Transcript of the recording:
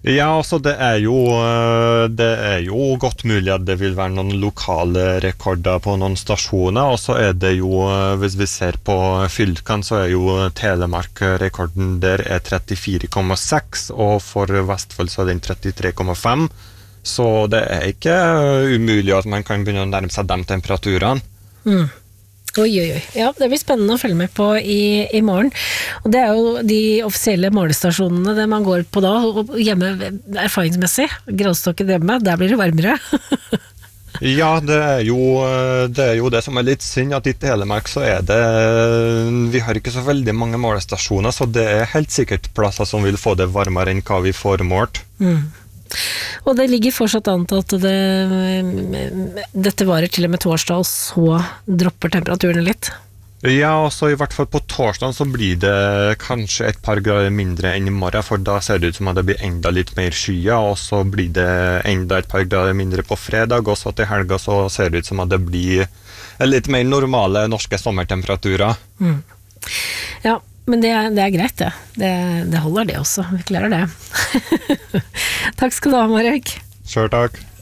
Ja, altså det er jo godt mulig at det vil være noen lokale rekorder på noen stasjoner, og så er det jo, hvis vi ser på fylkene, så er jo Telemark-rekorden der er 34,6, og for Vestfold så er den 33,5, så det er ikke umulig at man kan begynne å nærme seg de temperaturene. Mm. Oi, oi, oi. Ja, det blir spennende å følge med på i morgen. Og det er jo de offisielle målestasjonene det man går på da, og hjemme erfaringsmessig, gradstokken hjemme, der blir det varmere. Ja, det er jo det som er litt synd, at i Telemark så er det, vi har ikke så veldig mange målestasjoner, så det er helt sikkert plasser som vil få det varmere enn hva vi får målt. Mm. Og det ligger fortsatt an til at dette varer til og med torsdag, og så dropper temperaturene litt. Ja, og så i hvert fall på torsdag så blir det kanskje et par grader mindre enn i morgen, for da ser det ut som at det blir enda litt mer skyer, og så blir det enda et par grader mindre på fredag, og så til helga så ser det ut som at det blir litt mer normale norske sommertemperaturer. Mm. Ja, men det er greit det. Det holder det også. Vi klarer det. Takk skal du ha, Marek. Selv takk.